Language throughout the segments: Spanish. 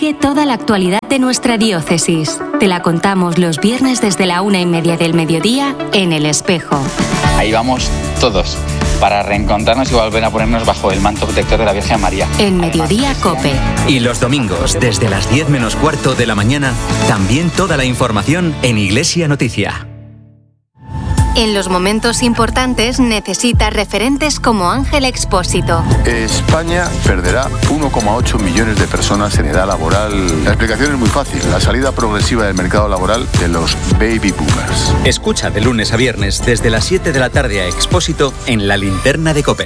Sigue toda la actualidad de nuestra diócesis. Te la contamos los viernes desde la 1:30 del mediodía en El Espejo. Ahí vamos todos, para reencontrarnos y volver a ponernos bajo el manto protector de la Virgen María. En Mediodía Cope. Y los domingos, desde las 10 menos cuarto de la mañana, también toda la información en Iglesia Noticia. En los momentos importantes necesitas referentes como Ángel Expósito. España perderá 1,8 millones de personas en edad laboral. La explicación es muy fácil, la salida progresiva del mercado laboral de los baby boomers. Escucha de lunes a viernes desde las 7 de la tarde a Expósito en La Linterna de COPE.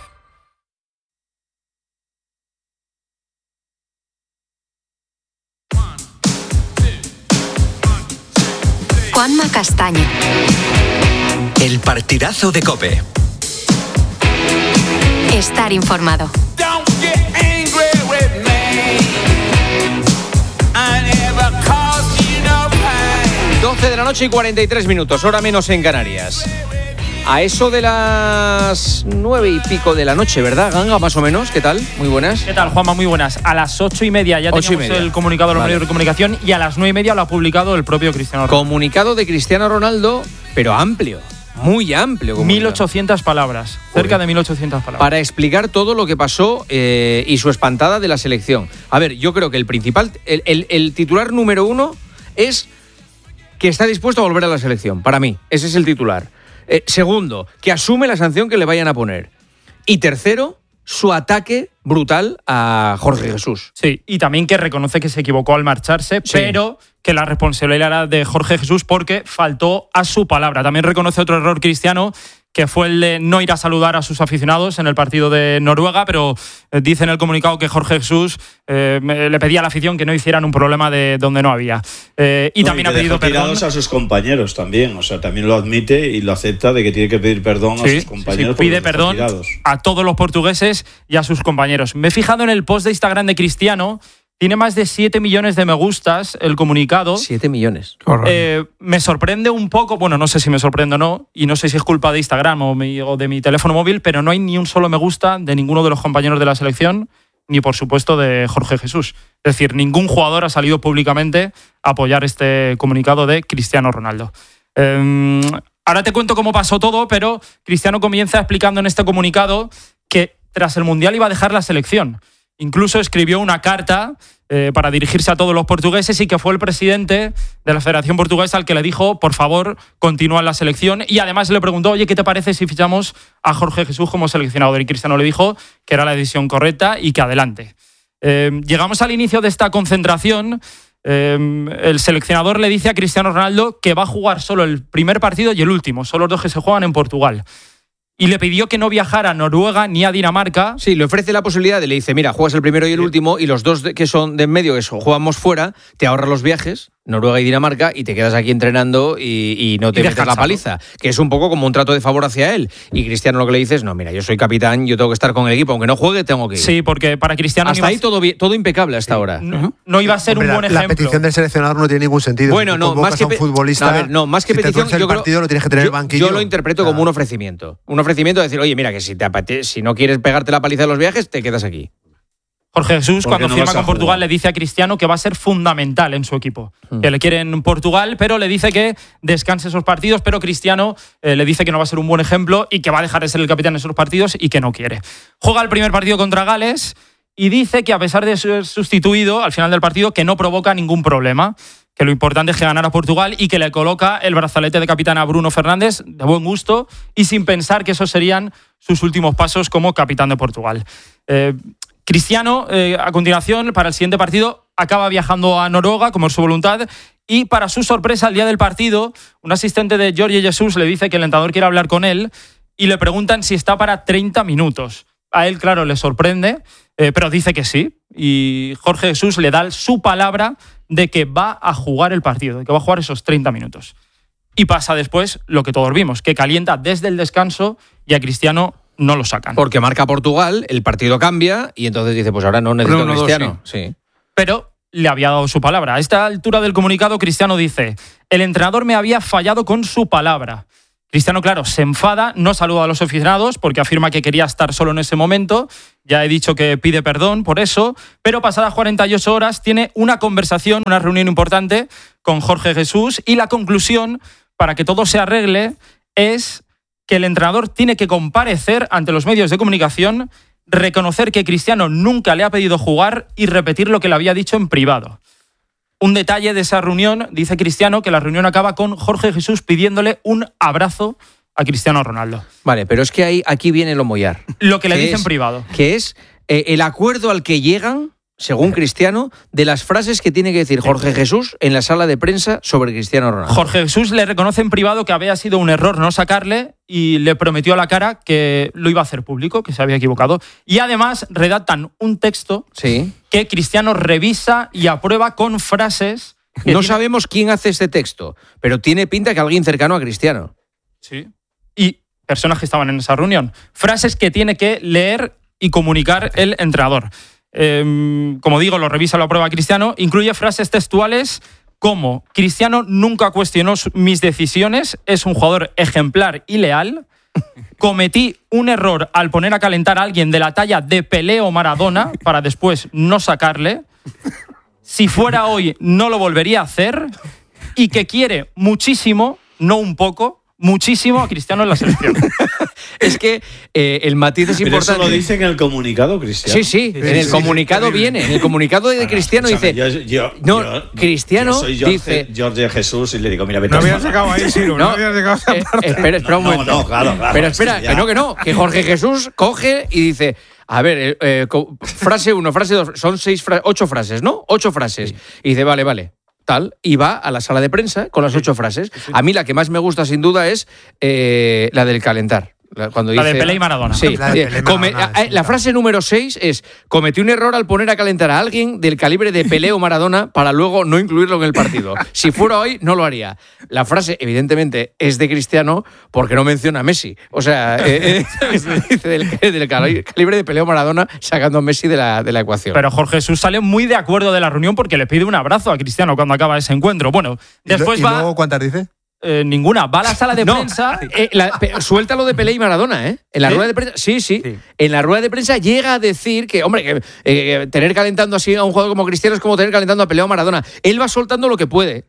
Juanma Castaño. El partidazo de COPE. Estar informado. 12 de la noche y 43 minutos, hora menos en Canarias. A eso de las 9 y pico de la noche, ¿verdad, Ganga? Más o menos, ¿qué tal? Muy buenas. ¿Qué tal, Juanma? Muy buenas. A las 8:30 ya teníamos el comunicado de los medios de comunicación y a las 9:30 lo ha publicado el propio Cristiano Ronaldo. Comunicado de Cristiano Ronaldo, pero amplio. Muy amplio. 1.800 palabras, cerca de 1.800 palabras. Para explicar todo lo que pasó y su espantada de la selección. A ver, yo creo que el principal, el titular número uno es que está dispuesto a volver a la selección. Para mí, ese es el titular. Segundo, que asume la sanción que le vayan a poner. Y tercero, su ataque brutal a Jorge Jesús. Sí, y también que reconoce que se equivocó al marcharse, sí, pero que la responsabilidad era de Jorge Jesús porque faltó a su palabra. También reconoce otro error Cristiano, que fue el de no ir a saludar a sus aficionados en el partido de Noruega, pero dice en el comunicado que Jorge Jesús le pedía a la afición que no hicieran un problema de donde no había. Y también ha pedido perdón a sus compañeros también, o sea, también lo admite y lo acepta de que tiene que pedir perdón a sus compañeros. Sí, pide perdón a todos los portugueses y a sus compañeros. Me he fijado en el post de Instagram de Cristiano. Tiene más de 7 millones de me gustas el comunicado. 7 millones. Me sorprende un poco, bueno, no sé si me sorprende o no, y no sé si es culpa de Instagram o de mi teléfono móvil, pero no hay ni un solo me gusta de ninguno de los compañeros de la selección, ni por supuesto de Jorge Jesús. Es decir, ningún jugador ha salido públicamente a apoyar este comunicado de Cristiano Ronaldo. Ahora te cuento cómo pasó todo, pero Cristiano comienza explicando en este comunicado que tras el Mundial iba a dejar la selección. Incluso escribió una carta para dirigirse a todos los portugueses y que fue el presidente de la Federación Portuguesa el que le dijo, por favor, continúa en la selección. Y además le preguntó, oye, ¿qué te parece si fichamos a Jorge Jesús como seleccionador? Y Cristiano le dijo que era la decisión correcta y que adelante. Llegamos al inicio de esta concentración. El seleccionador le dice a Cristiano Ronaldo que va a jugar solo el primer partido y el último, solo los dos que se juegan en Portugal. Y le pidió que no viajara a Noruega ni a Dinamarca. Sí, le ofrece la posibilidad, le dice, mira, juegas el primero y el último, y los dos que son de en medio, que jugamos fuera, te ahorras los viajes, Noruega y Dinamarca, y te quedas aquí entrenando y no te metes la paliza. Que es un poco como un trato de favor hacia él. Y Cristiano lo que le dice es, no, mira, yo soy capitán, yo tengo que estar con el equipo, aunque no juegue, tengo que ir. Sí, porque para Cristiano... Hasta ahí todo impecable hasta ahora. No iba a ser un buen ejemplo. La petición del seleccionador no tiene ningún sentido. Bueno, no, más que futbolista, más que petición, yo creo, lo tienes que tener el banquillo. Yo lo interpreto como un ofrecimiento. Un ofrecimiento de decir, oye, mira, que si no quieres pegarte la paliza de los viajes, te quedas aquí. Jorge Jesús, cuando firma con Portugal, le dice a Cristiano que va a ser fundamental en su equipo. Que le quiere en Portugal, pero le dice que descanse esos partidos, pero Cristiano le dice que no va a ser un buen ejemplo y que va a dejar de ser el capitán en esos partidos y que no quiere. Juega el primer partido contra Gales y dice que a pesar de ser sustituido al final del partido, que no provoca ningún problema, que lo importante es que ganara Portugal y que le coloca el brazalete de capitán a Bruno Fernández de buen gusto y sin pensar que esos serían sus últimos pasos como capitán de Portugal. Cristiano, a continuación, para el siguiente partido, acaba viajando a Noruega, como es su voluntad, y para su sorpresa, el día del partido, un asistente de Jorge Jesús le dice que el entrenador quiere hablar con él y le preguntan si está para 30 minutos. A él, claro, le sorprende, pero dice que sí. Y Jorge Jesús le da su palabra de que va a jugar el partido, de que va a jugar esos 30 minutos. Y pasa después lo que todos vimos, que calienta desde el descanso y a Cristiano no lo sacan. Porque marca Portugal, el partido cambia y entonces dice, pues ahora no necesito a Cristiano. Sí. Pero le había dado su palabra. A esta altura del comunicado, Cristiano dice, el entrenador me había fallado con su palabra. Cristiano, claro, se enfada, no saluda a los aficionados porque afirma que quería estar solo en ese momento. Ya he dicho que pide perdón por eso, pero pasadas 48 horas tiene una conversación, una reunión importante con Jorge Jesús y la conclusión, para que todo se arregle, es que el entrenador tiene que comparecer ante los medios de comunicación, reconocer que Cristiano nunca le ha pedido jugar y repetir lo que le había dicho en privado. Un detalle de esa reunión, dice Cristiano, que la reunión acaba con Jorge Jesús pidiéndole un abrazo a Cristiano Ronaldo. Vale, pero es que aquí viene lo mollar. Lo que le dice en privado. Que es el acuerdo al que llegan, según Cristiano, de las frases que tiene que decir Jorge Jesús en la sala de prensa sobre Cristiano Ronaldo. Jorge Jesús le reconoce en privado que había sido un error no sacarle y le prometió a la cara que lo iba a hacer público, que se había equivocado. Y además redactan un texto que Cristiano revisa y aprueba con frases... No sabemos quién hace este texto, pero tiene pinta que alguien cercano a Cristiano. Sí. Y personas que estaban en esa reunión. Frases que tiene que leer y comunicar el entrenador. Como digo, lo revisa, lo aprueba Cristiano, incluye frases textuales como: Cristiano nunca cuestionó mis decisiones, es un jugador ejemplar y leal, cometí un error al poner a calentar a alguien de la talla de Pelé o Maradona para después no sacarle, si fuera hoy no lo volvería a hacer, y que quiere muchísimo, no un poco, muchísimo a Cristiano en la selección. Es que el matiz es importante. Pero eso lo dice en el comunicado, Cristiano. Sí, en el comunicado viene. En el comunicado de Cristiano dice... Cristiano soy dice... Jorge Jesús y le digo, mira, vete. No habías sacado ahí, Ciro. No habías sacado esa parte. Espera un momento. No, claro. Pero espera, que no. Que Jorge Jesús coge y dice... A ver, frase 1, frase 2, son 8 frases, ¿no? 8 frases. Sí. Y dice, vale. Tal, y va a la sala de prensa con las 8 frases. Sí. A mí la que más me gusta, sin duda, es la del calentar. Cuando dice, la de Pelé y Maradona. Sí, la frase número 6 es: cometí un error al poner a calentar a alguien del calibre de Pelé o Maradona para luego no incluirlo en el partido. Si fuera hoy, no lo haría. La frase, evidentemente, es de Cristiano porque no menciona a Messi. O sea, dice del calibre de Pelé o Maradona sacando a Messi de la ecuación. Pero Jorge Jesús sale muy de acuerdo de la reunión porque le pide un abrazo a Cristiano cuando acaba ese encuentro. Bueno, después ¿Y luego cuántas dice? Ninguna. Va a la sala de prensa. Suelta lo de Pelé y Maradona, ¿eh? En la rueda de prensa. Sí. En la rueda de prensa llega a decir que, hombre, que tener calentando así a un jugador como Cristiano es como tener calentando a Pelé o Maradona. Él va soltando lo que puede.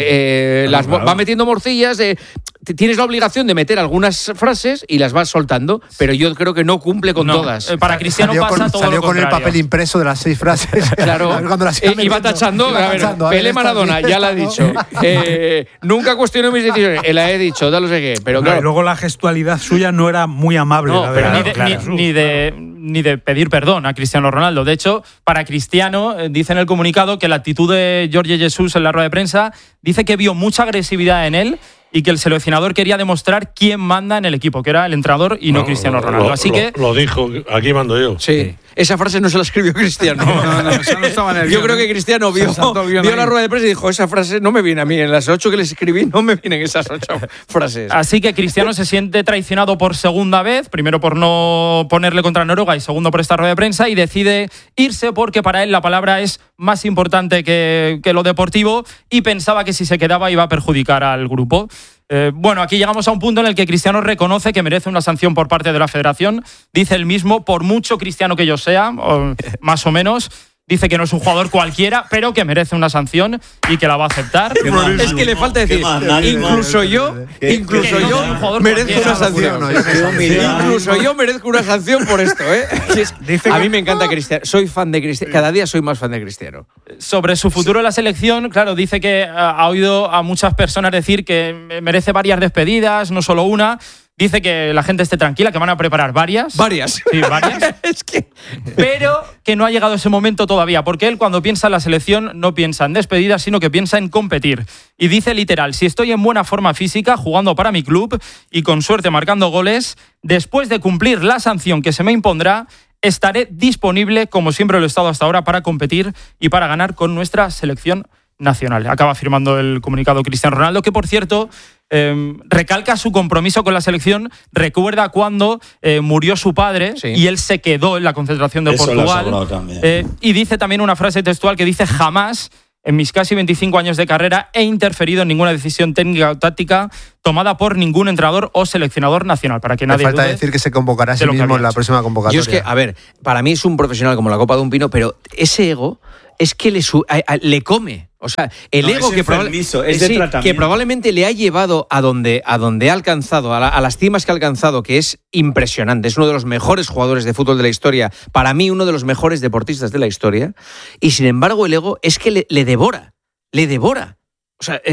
Va metiendo morcillas. Tienes la obligación de meter algunas frases y las vas soltando, pero yo creo que no cumple con todas. Para Cristiano pasa todo salió lo con contrario. el papel impreso de las 6 frases. Claro. Iba tachando. Pelé Maradona, ya la ha dicho. Nunca cuestionó mis decisiones. La he dicho, no sé qué. Pero claro. Y luego la gestualidad suya no era muy amable. No, pero ni de pedir perdón a Cristiano Ronaldo. De hecho, para Cristiano, dice en el comunicado que la actitud de Jorge Jesús en la rueda de prensa dice que vio mucha agresividad en él y que el seleccionador quería demostrar quién manda en el equipo, que era el entrenador y no Cristiano Ronaldo. Así que lo dijo, aquí mando yo. Sí. Esa frase no se la escribió Cristiano. Esa no estaba en el Yo creo que Cristiano vio la rueda de prensa y dijo, esa frase no me viene a mí. En las 8 que les escribí no me vienen esas 8 frases. Así que Cristiano se siente traicionado por segunda vez, primero por no ponerle contra Noruega y segundo por esta rueda de prensa, y decide irse porque para él la palabra es más importante que lo deportivo y pensaba que si se quedaba iba a perjudicar al grupo. Bueno, aquí llegamos a un punto en el que Cristiano reconoce que merece una sanción por parte de la federación. Dice él mismo, por mucho cristiano que yo sea, más o menos, dice que no es un jugador cualquiera, pero que merece una sanción y que la va a aceptar. Es que le falta decir, incluso yo merezco una sanción. Incluso yo merezco una sanción por esto, ¿eh? A mí me encanta Cristiano. Soy fan de Cristiano. Cada día soy más fan de Cristiano. Sobre su futuro en la selección, claro, dice que ha oído a muchas personas decir que merece varias despedidas, no solo una. Dice que la gente esté tranquila, que van a preparar varias. Sí, varias. Pero que no ha llegado ese momento todavía, porque él cuando piensa en la selección no piensa en despedidas, sino que piensa en competir. Y dice literal, si estoy en buena forma física, jugando para mi club y con suerte marcando goles, después de cumplir la sanción que se me impondrá, estaré disponible, como siempre lo he estado hasta ahora, para competir y para ganar con nuestra selección nacional. Acaba firmando el comunicado Cristiano Ronaldo, que por cierto recalca su compromiso con la selección. Recuerda cuando murió su padre y él se quedó en la concentración de Portugal. Y dice también una frase textual que dice: jamás en mis casi 25 años de carrera he interferido en ninguna decisión técnica o táctica tomada por ningún entrenador o seleccionador nacional, para que nadie falta dude decir que se convocará a sí mismo en la próxima convocatoria. Yo es que, a ver, para mí es un profesional como la copa de un pino, pero ese ego es que le come. O sea, el ego que probablemente le ha llevado a donde ha alcanzado, a las cimas que ha alcanzado, que es impresionante. Es uno de los mejores jugadores de fútbol de la historia. Para mí, uno de los mejores deportistas de la historia. Y sin embargo, el ego es que le devora. Le devora. O sea,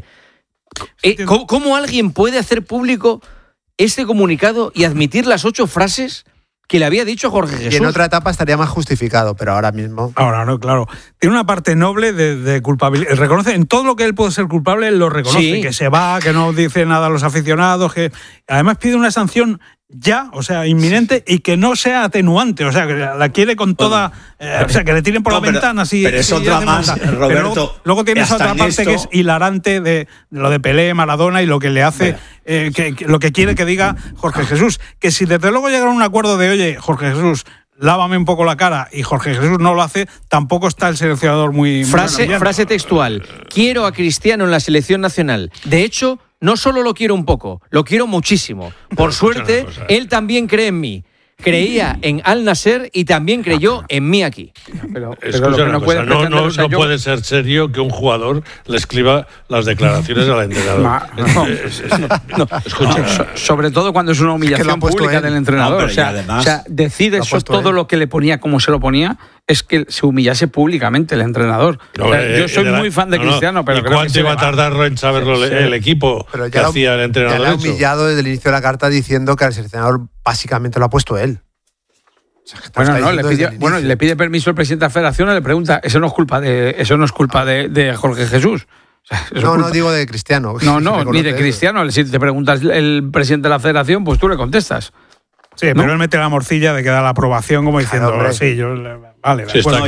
¿cómo alguien puede hacer público este comunicado y admitir las 8 frases que le había dicho Jorge Jesús? Y en otra etapa estaría más justificado, pero ahora mismo... Ahora no, claro. Tiene una parte noble de culpabilidad. Reconoce, en todo lo que él puede ser culpable, él lo reconoce. Sí. Que se va, que no dice nada a los aficionados, que además pide una sanción ya, o sea, inminente, y que no sea atenuante, o sea, que la quiere con toda... o sea, que le tiren por la ventana. Pero es otra más, Roberto. Pero luego tienes otra parte que es hilarante de lo de Pelé, Maradona y lo que le hace... lo que quiere que diga Jorge Jesús. Que si desde luego llegaron a un acuerdo de, oye, Jorge Jesús, lávame un poco la cara, y Jorge Jesús no lo hace, tampoco está el seleccionador muy... Frase textual. Quiero a Cristiano en la selección nacional. De hecho... No solo lo quiero un poco, lo quiero muchísimo. Por suerte, él también cree en mí. Creía en Al Nasser y también creyó en mí aquí. Pero lo que no puede ser serio que un jugador le escriba las declaraciones al entrenador. Sobre todo cuando es una humillación pública del entrenador. O sea, decir eso, todo lo que le ponía, como se lo ponía, es que se humillase públicamente el entrenador. Yo soy muy fan de Cristiano, pero creo que... ¿Cuánto iba a tardar en saberlo el equipo que hacía el entrenador? Ya le ha humillado desde el inicio de la carta diciendo que al seleccionador básicamente lo ha puesto él. O sea, le pide permiso al presidente de la federación y le pregunta, eso no es culpa de Jorge Jesús. O sea, no digo de Cristiano. No, ni de Cristiano. Si te preguntas el presidente de la federación, pues tú le contestas. Sí, ¿no? Pero él mete la morcilla de que da la aprobación como diciendo, sí, yo... Vale. Sí, bueno,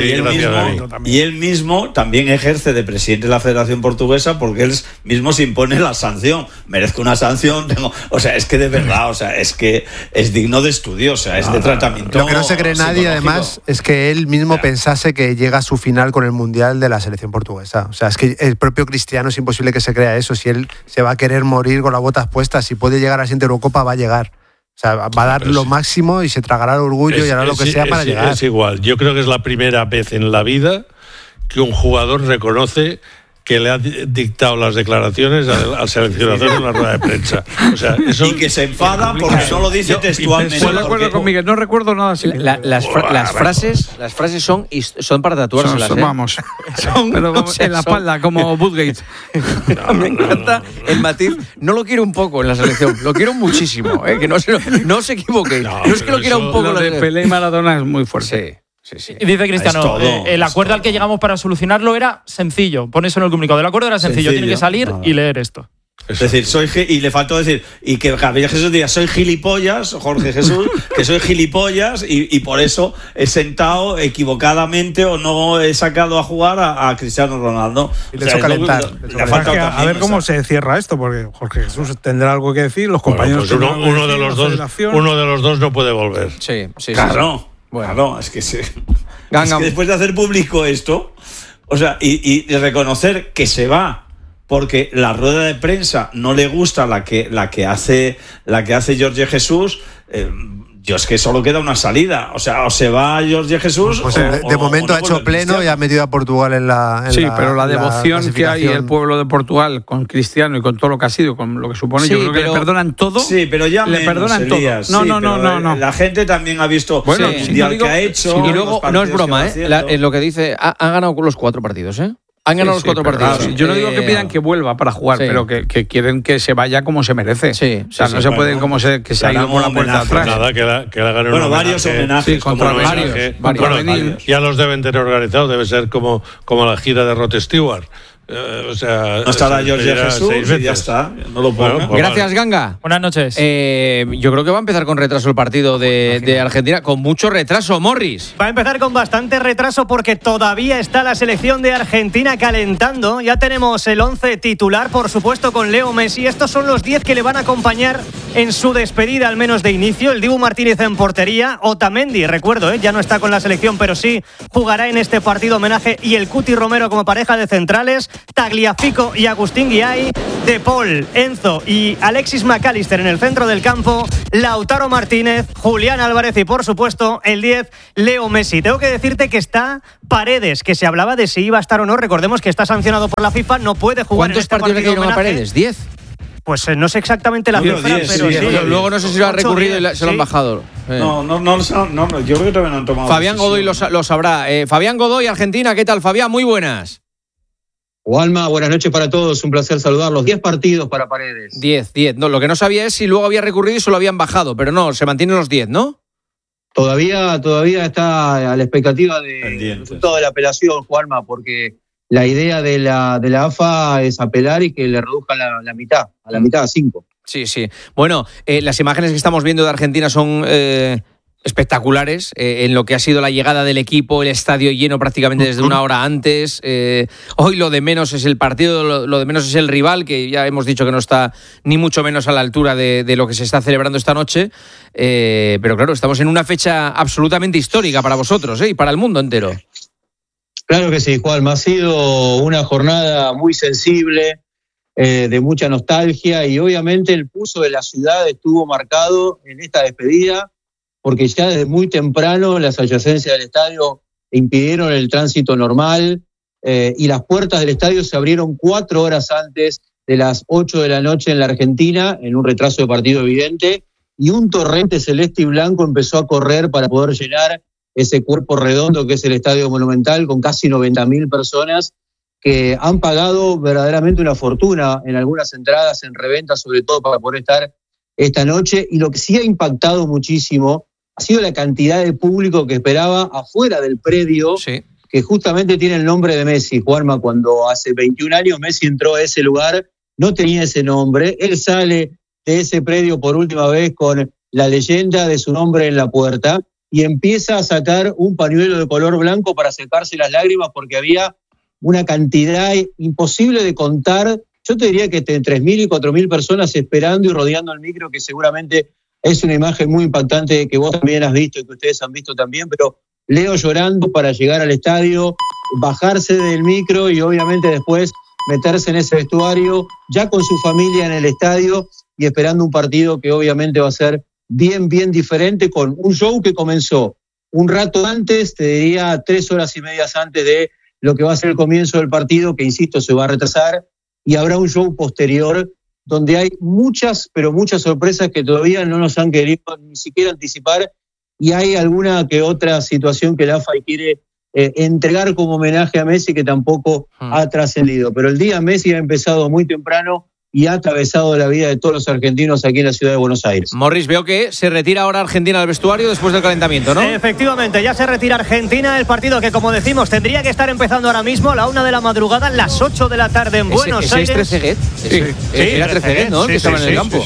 y él mismo también ejerce de presidente de la Federación Portuguesa porque él mismo se impone la sanción. Merezco una sanción, o sea, es que de verdad, o sea, es que es digno de estudio, o sea, es de tratamiento. Lo que no se cree nadie, además, es que él mismo pensase que llega a su final con el Mundial de la selección portuguesa. O sea, es que el propio Cristiano es imposible que se crea eso. Si él se va a querer morir con las botas puestas, si puede llegar a la siguiente Eurocopa, va a llegar. O sea, va a dar lo máximo y se tragará el orgullo y hará lo que sea para llegar. Es igual. Yo creo que es la primera vez en la vida que un jugador reconoce que le ha dictado las declaraciones al seleccionador en la rueda de prensa. O sea, eso... Y que se enfada porque no lo dice textualmente. Estoy de acuerdo con Miguel, no recuerdo nada así. Las frases son para tatuárselas. Vamos. En la espalda, como Woodgate. Me encanta el matiz. No lo quiero un poco en la selección, lo quiero muchísimo. Que no os equivoquéis. No es que lo quiera un poco. Lo de Pelé y Maradona es muy fuerte. Sí. Y dice Cristiano, el acuerdo al que llegamos para solucionarlo era sencillo. Pon eso en el comunicado. El acuerdo era sencillo. Tiene que salir y leer esto. Es decir, y le faltó decir, y que Gabriel Jesús diga, soy gilipollas, Jorge Jesús, que soy gilipollas y por eso he sentado equivocadamente o no he sacado a jugar a Cristiano Ronaldo. Y le calentar. A ver cómo se cierra esto, porque Jorge Jesús tendrá algo que decir, los compañeros... Pues uno de los dos no puede volver. Sí. Claro. Bueno, es que después de hacer público esto, o sea, y reconocer que se va porque la rueda de prensa no le gusta la que hace Jorge Jesús, yo es que solo queda una salida. O sea, o se va Jorge Jesús. Pues de momento ha hecho pleno y ha metido a Portugal en la. Pero la devoción que hay el pueblo de Portugal con Cristiano y con todo lo que ha sido, con lo que supone, yo creo que le perdonan todo. Sí, pero ya le perdonan todo. No. La gente también ha visto el mundial que ha hecho. Y luego, no es broma, lo que dice, ha ganado los 4 partidos, Han ganado los 4 partidos. Claro. Yo no digo que pidan que vuelva para jugar, pero que quieren que se vaya como se merece. O sea, no se puede como que se ha ido por la puerta atrás. Nada, que la ganen. Bueno, varios homenajes. Varios. Ya los deben tener organizados. Debe ser como la gira de Rod Stewart. O sea, no estará Jorge Jesús y ya está. No lo pongo. Bueno, gracias, Ganga. Buenas noches. Yo creo que va a empezar con retraso el partido de Argentina. Con mucho retraso, Morris. Va a empezar con bastante retraso porque todavía está la selección de Argentina calentando. Ya tenemos el 11 titular, por supuesto, con Leo Messi. Estos son los 10 que le van a acompañar en su despedida, al menos de inicio. El Dibu Martínez en portería. Otamendi, recuerdo, ya no está con la selección, pero sí jugará en este partido homenaje. Y el Cuti Romero como pareja de centrales. Tagliafico y Agustín Guiay, De Paul, Enzo y Alexis McAllister en el centro del campo, Lautaro Martínez, Julián Álvarez y por supuesto el 10, Leo Messi. Tengo que decirte que está Paredes, que se hablaba de si iba a estar o no. Recordemos que está sancionado por la FIFA, no puede jugar en este partido. ¿Cuántos partidos le dieron a Paredes? ¿10? Pues no sé exactamente la cifra, pero sí. Luego no sé si lo ha recurrido y se lo han bajado. No, yo creo que todavía no han tomado. Fabián Godoy lo sabrá. Fabián Godoy, Argentina, ¿qué tal, Fabián? Muy buenas. Juanma, buenas noches para todos, un placer saludarlos. 10 partidos para Paredes. 10. No, lo que no sabía es si luego había recurrido y se lo habían bajado, pero no, se mantienen los 10, ¿no? Todavía está a la expectativa del resultado de la apelación, Juanma, porque la idea de la AFA es apelar y que le reduzcan la mitad, a la mitad, a 5. Sí. Bueno, las imágenes que estamos viendo de Argentina son espectaculares, en lo que ha sido la llegada del equipo, el estadio lleno prácticamente desde una hora antes. Hoy lo de menos es el partido, lo de menos es el rival, que ya hemos dicho que no está ni mucho menos a la altura de lo que se está celebrando esta noche. Pero claro, estamos en una fecha absolutamente histórica para vosotros, y para el mundo entero. Claro que sí, Juan, ha sido una jornada muy sensible, de mucha nostalgia, y obviamente el pulso de la ciudad estuvo marcado en esta despedida, porque ya desde muy temprano las adyacencias del estadio impidieron el tránsito normal, y las puertas del estadio se abrieron 4 horas antes de las 8 de la noche en la Argentina, en un retraso de partido evidente, y un torrente celeste y blanco empezó a correr para poder llenar ese cuerpo redondo que es el Estadio Monumental, con casi 90.000 personas que han pagado verdaderamente una fortuna en algunas entradas, en reventa, sobre todo para poder estar esta noche. Y lo que sí ha impactado muchísimo ha sido la cantidad de público que esperaba afuera del predio, que justamente tiene el nombre de Messi. Juanma, cuando hace 21 años Messi entró a ese lugar, no tenía ese nombre. Él sale de ese predio por última vez con la leyenda de su nombre en la puerta y empieza a sacar un pañuelo de color blanco para secarse las lágrimas, porque había una cantidad imposible de contar. Yo te diría que entre 3.000 y 4.000 personas esperando y rodeando el micro, que seguramente es una imagen muy impactante que vos también has visto y que ustedes han visto también, pero Leo llorando para llegar al estadio, bajarse del micro y obviamente después meterse en ese vestuario, ya con su familia en el estadio y esperando un partido que obviamente va a ser bien diferente, con un show que comenzó un rato antes, te diría 3 horas y media antes de lo que va a ser el comienzo del partido, que insisto, se va a retrasar, y habrá un show posterior donde hay muchas, pero muchas sorpresas que todavía no nos han querido ni siquiera anticipar, y hay alguna que otra situación que la AFA quiere entregar como homenaje a Messi, que tampoco ha trascendido. Pero el día Messi ha empezado muy temprano y ha atravesado la vida de todos los argentinos aquí en la ciudad de Buenos Aires. Morris, veo que se retira ahora Argentina del vestuario después del calentamiento, ¿no? Efectivamente, ya se retira Argentina, el partido que, como decimos, tendría que estar empezando ahora mismo a la 1 de la madrugada, las 8 de la tarde en Buenos Aires. ¿Es Trezeguet? Era Trezeguet, ¿no? Que estaba en el campo.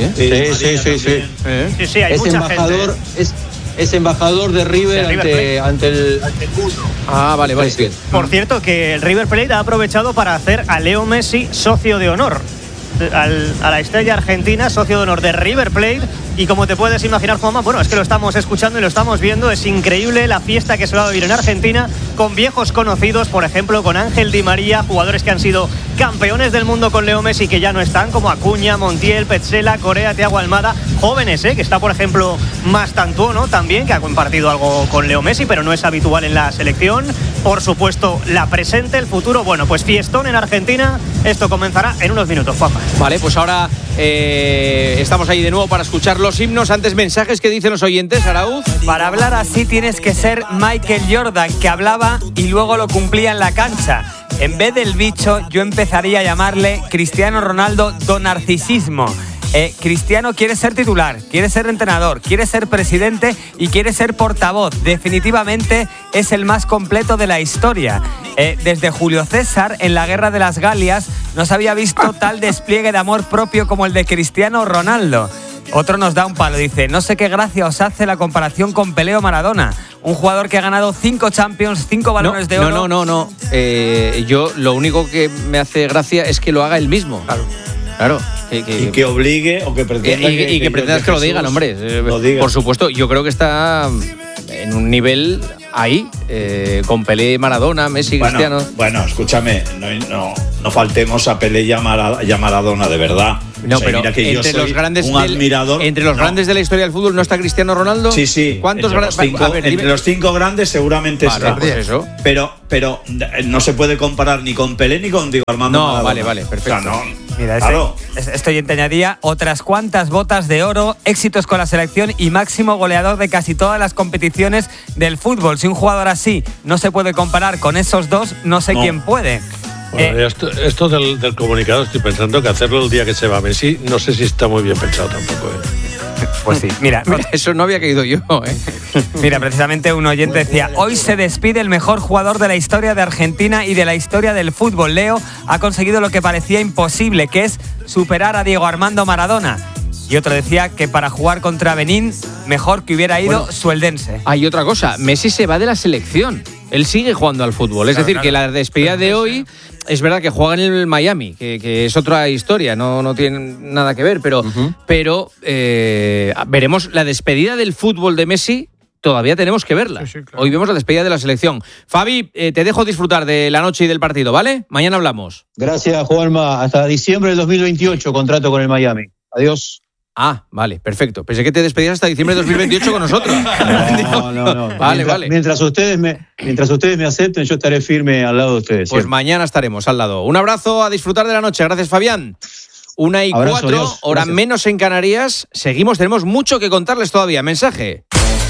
Sí, hay mucha gente. Es embajador de River ante el mundo. Vale. Por cierto, que el River Plate ha aprovechado para hacer a Leo Messi socio de honor. A la estrella argentina, socio de honor de River Plate. Y como te puedes imaginar, Juanma, bueno, es que lo estamos escuchando y lo estamos viendo. Es increíble la fiesta que se va a vivir en Argentina con viejos conocidos, por ejemplo, con Ángel Di María, jugadores que han sido campeones del mundo con Leo Messi, que ya no están, como Acuña, Montiel, Petzela, Correa, Thiago Almada. Jóvenes, que está, por ejemplo, Mastantuono también, que ha compartido algo con Leo Messi, pero no es habitual en la selección. Por supuesto, la presente, el futuro. Bueno, pues fiestón en Argentina. Esto comenzará en unos minutos, Juanma. Vale, pues ahora estamos ahí de nuevo para escuchar los himnos. Antes, mensajes que dicen los oyentes, Arauz. Para hablar así tienes que ser Michael Jordan, que hablaba y luego lo cumplía en la cancha. En vez del bicho, yo empezaría a llamarle Cristiano Ronaldo Don Narcisismo. Cristiano quiere ser titular, quiere ser entrenador, quiere ser presidente y quiere ser portavoz. Definitivamente es el más completo de la historia. Desde Julio César, en la Guerra de las Galias, no se había visto tal despliegue de amor propio como el de Cristiano Ronaldo. Otro nos da un palo, dice: no sé qué gracia os hace la comparación con Pelé o Maradona. Un jugador que ha ganado 5 Champions, 5 balones de oro. No. Yo lo único que me hace gracia es que lo haga él mismo. Claro. Y que obligue o que pretenda que pretendas que lo digan, hombre. Lo diga. Por supuesto, yo creo que está en un nivel ahí, con Pelé, Maradona, Messi, Cristiano. Bueno, escúchame, no faltemos a Pelé y a Maradona, de verdad. No, pero mira que entre los grandes admirador. Entre los grandes de la historia del fútbol no está Cristiano Ronaldo. Sí. ¿Cuántos entre los 5 grandes seguramente está. Pues eso. Pero no se puede comparar ni con Pelé ni con Diego Armando Maradona. Vale, perfecto. O sea, Mira, este oyente añadía otras cuantas botas de oro, éxitos con la selección y máximo goleador de casi todas las competiciones del fútbol. Si un jugador así no se puede comparar con esos dos, no sé quién puede. Bueno, esto del comunicado, estoy pensando que hacerlo el día que se va Messi, no sé si está muy bien pensado tampoco. Pues sí, mira, eso no había caído yo. Mira, precisamente un oyente decía: hoy se despide el mejor jugador de la historia de Argentina y de la historia del fútbol. Leo ha conseguido lo que parecía imposible, que es superar a Diego Armando Maradona. Y otro decía que para jugar contra Benín, mejor que hubiera ido Sueldense. Hay otra cosa, Messi se va de la selección. Él sigue jugando al fútbol. Es decir, que la despedida de hoy, es verdad que juega en el Miami, que es otra historia, no tiene nada que ver, pero veremos la despedida del fútbol de Messi. Todavía tenemos que verla. Sí, claro. Hoy vemos la despedida de la selección. Fabi, te dejo disfrutar de la noche y del partido, ¿vale? Mañana hablamos. Gracias, Juanma. Hasta diciembre del 2028 contrato con el Miami. Adiós. Ah, vale, perfecto. Pensé que te despedías hasta diciembre de 2028 con nosotros. No. Vale. Mientras ustedes me acepten, yo estaré firme al lado de ustedes. Pues mañana estaremos al lado. Un abrazo, a disfrutar de la noche. Gracias, Fabián. 1:04, hora menos en Canarias. Seguimos, tenemos mucho que contarles todavía. Mensaje.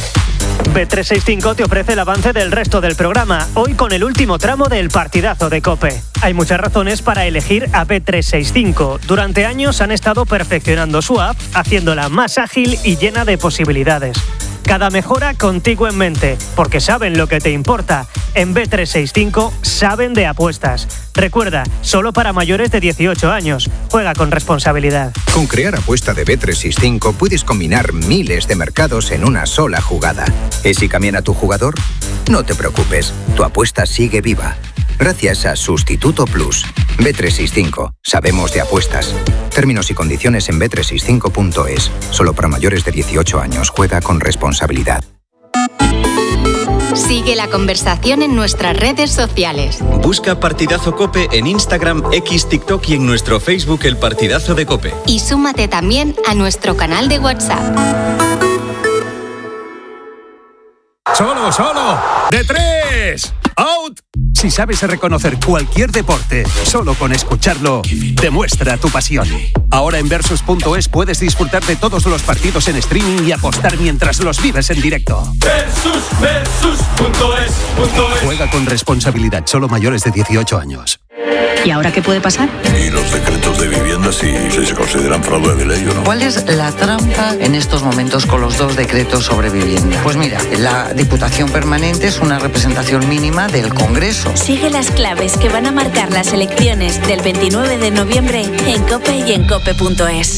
Bet365 te ofrece el avance del resto del programa, hoy con el último tramo del partidazo de COPE. Hay muchas razones para elegir a Bet365. Durante años han estado perfeccionando su app, haciéndola más ágil y llena de posibilidades. Cada mejora contigo en mente, porque saben lo que te importa. En Bet365 saben de apuestas. Recuerda, solo para mayores de 18 años. Juega con responsabilidad. Con Crear Apuesta de Bet365 puedes combinar miles de mercados en una sola jugada. ¿Y si cambian a tu jugador? No te preocupes, tu apuesta sigue viva. Gracias a Sustituto Plus. Bet365. Sabemos de apuestas. Términos y condiciones en bet365.es. Solo para mayores de 18 años. Juega con responsabilidad. Sigue la conversación en nuestras redes sociales. Busca Partidazo COPE en Instagram, X, TikTok y en nuestro Facebook El Partidazo de COPE. Y súmate también a nuestro canal de WhatsApp. ¡Solo! ¡De 3! ¡Out! Si sabes reconocer cualquier deporte, solo con escucharlo, demuestra tu pasión. Ahora en Versus.es puedes disfrutar de todos los partidos en streaming y apostar mientras los vives en directo. Versus.es. Juega con responsabilidad, solo mayores de 18 años. ¿Y ahora qué puede pasar? ¿Y los decretos de vivienda si se consideran fraude de ley o no? ¿Cuál es la trampa en estos momentos con los 2 decretos sobre vivienda? Pues mira, la Diputación Permanente es una representación mínima del Congreso. Sigue las claves que van a marcar las elecciones del 29 de noviembre en COPE y en COPE.es.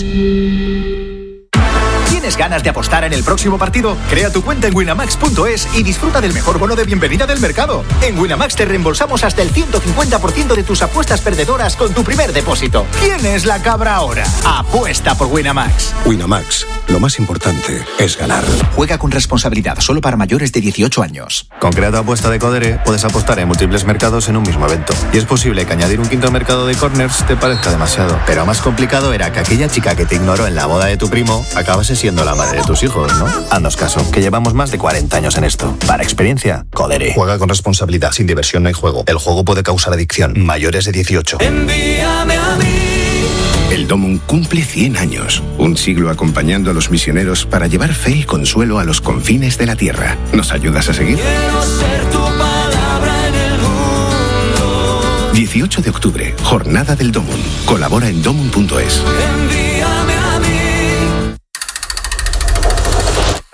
¿Tienes ganas de apostar en el próximo partido? Crea tu cuenta en Winamax.es y disfruta del mejor bono de bienvenida del mercado. En Winamax te reembolsamos hasta el 150% de tus apuestas perdedoras con tu primer depósito. ¿Quién es la cabra ahora? Apuesta por Winamax. Winamax, lo más importante es ganar. Juega con responsabilidad, solo para mayores de 18 años. Con Crea tu apuesta de Codere puedes apostar en múltiples mercados en un mismo evento. Y es posible que añadir un quinto mercado de corners te parezca demasiado. Pero más complicado era que aquella chica que te ignoró en la boda de tu primo acabase siendo la madre de tus hijos, ¿no? Haznos caso, que llevamos más de 40 años en esto. Para experiencia, Codere. Juega con responsabilidad, sin diversión no hay juego. El juego puede causar adicción. Mayores de 18. Envíame a mí. El Domum cumple 100 años, un siglo acompañando a los misioneros para llevar fe y consuelo a los confines de la tierra. ¿Nos ayudas a seguir? Quiero ser tu palabra en el mundo. 18 de octubre, Jornada del Domum. Colabora en domum.es. Envíame a mí.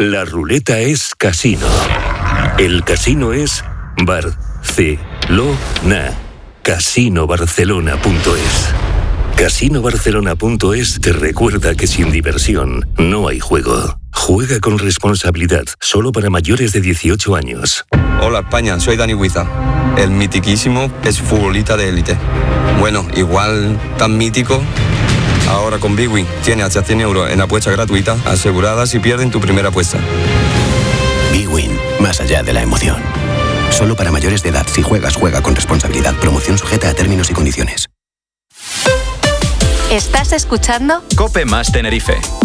La ruleta es casino. El casino es Barcelona. Casinobarcelona.es. Casinobarcelona.es te recuerda que sin diversión no hay juego. Juega con responsabilidad, solo para mayores de 18 años. Hola España, soy Dani Huiza. El mitiquísimo es futbolista de élite. Bueno, igual tan mítico. Ahora con Bwin tiene hasta 100 euros en apuesta gratuita asegurada si pierden tu primera apuesta. Bwin, más allá de la emoción. Solo para mayores de edad. Si juegas, juega con responsabilidad. Promoción sujeta a términos y condiciones. ¿Estás escuchando? Cope más Tenerife.